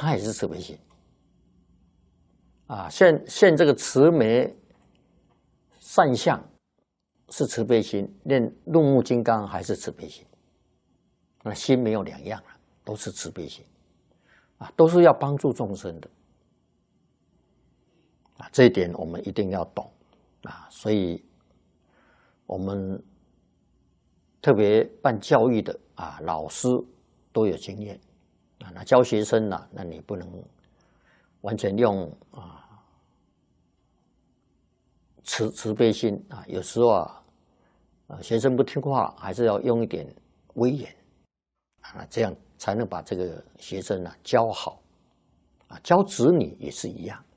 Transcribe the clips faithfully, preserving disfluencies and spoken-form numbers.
他也是慈悲心啊。现现这个慈眉善相是慈悲心，练入木金刚还是慈悲心，那心没有两样了，都是慈悲心啊，都是要帮助众生的啊。这一点我们一定要懂啊，所以我们特别办教育的啊，老师都有经验啊。那教学生呢、啊，那你不能完全用啊慈慈悲心啊，有时候啊，啊学生不听话，还是要用一点威严啊，这样才能把这个学生啊教好啊。教子女也是一样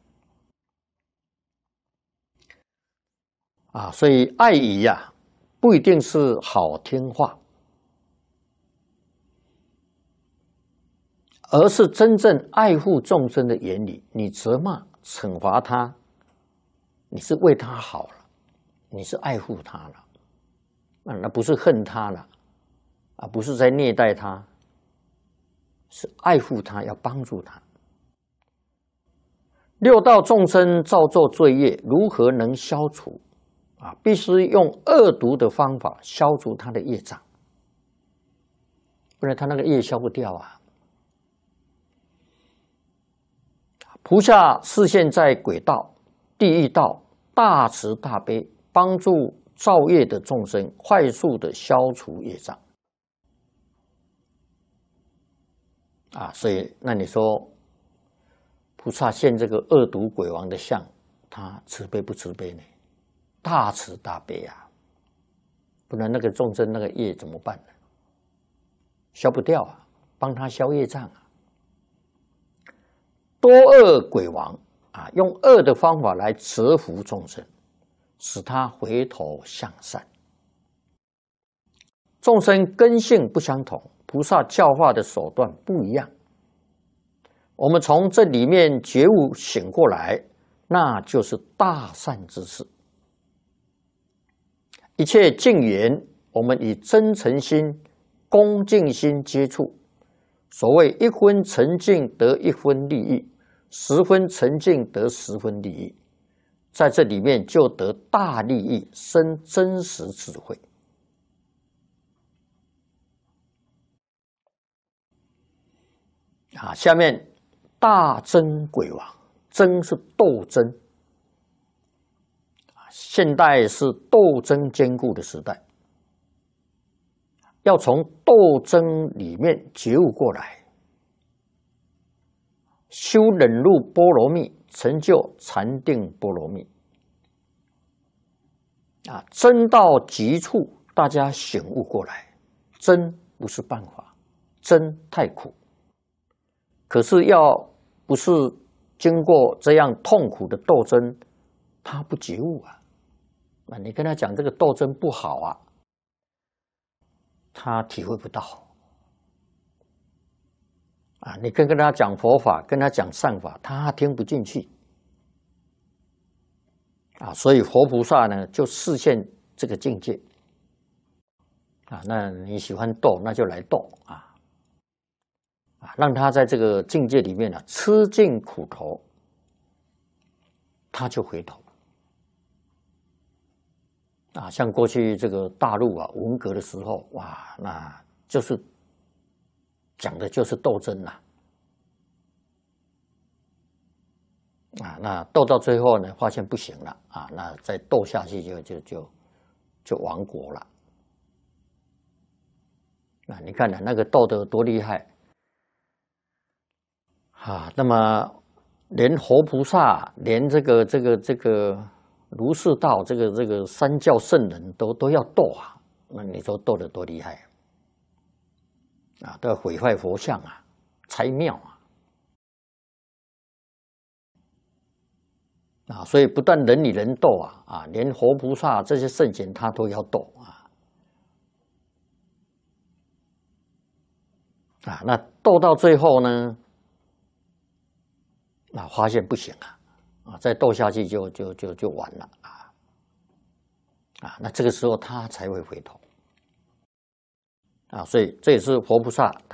啊，所以爱语呀、啊。不一定是好听话，而是真正爱护众生的言语。你责骂、惩罚他，你是为他好了，你是爱护他了，啊，那不是恨他了，啊，不是在虐待他，是爱护他，要帮助他。六道众生造作罪业，如何能消除？啊，必须用恶毒的方法消除他的业障，不然他那个业消不掉啊。菩萨示现在鬼道、地狱道，大慈大悲，帮助造业的众生快速的消除业障。啊，所以那你说，菩萨现这个恶毒鬼王的相，他慈悲不慈悲呢？大慈大悲啊，不然那个众生那个业怎么办呢？消不掉啊，帮他消业障啊。多恶鬼王啊，用恶的方法来折服众生，使他回头向善。众生根性不相同，菩萨教化的手段不一样。我们从这里面觉悟醒过来，那就是大善之事。一切境缘，我们以真诚心、恭敬心接触。所谓一分沉静得一分利益，十分沉静得十分利益，在这里面就得大利益，生真实智慧。啊，下面大争鬼王，争是斗争。现代是斗争坚固的时代，要从斗争里面觉悟过来，修忍辱波罗蜜，成就禅定波罗蜜。啊，争到极处，大家醒悟过来，争不是办法，争太苦。可是要不是经过这样痛苦的斗争，他不觉悟啊。啊，你跟他讲这个斗争不好啊，他体会不到。啊，你跟跟他讲佛法，跟他讲善法，他听不进去。啊，所以佛菩萨呢，就示现这个境界。啊，那你喜欢斗，那就来斗啊，啊，让他在这个境界里面呢、啊，吃尽苦头，他就回头。啊，像过去这个大陆啊，文革的时候，哇，那就是讲的就是斗争啦。啊，那斗到最后呢，发现不行了啊，那再斗下去就就就就亡国了。啊，你看呢、啊，那个斗得多厉害啊！那么连活菩萨，连这个这个这个。儒释道这个这个三教圣人都都要斗啊，那你说斗得多厉害啊？都要毁坏佛像啊，拆庙啊，啊，所以不但人与人斗啊，啊，连活菩萨这些圣贤他都要斗啊，啊，那斗到最后呢，啊，发现不行啊。啊，再斗下去就就就就完了啊！啊，那这个时候他才会回头啊，所以这也是佛菩萨